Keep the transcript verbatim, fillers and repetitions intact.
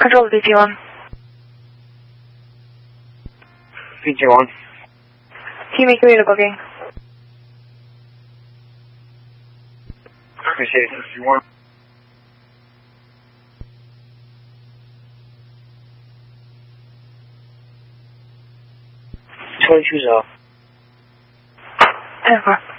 Control V G one. V G one. Can you make a radar booking? Appreciate it. V G one. twenty-two zero. Over.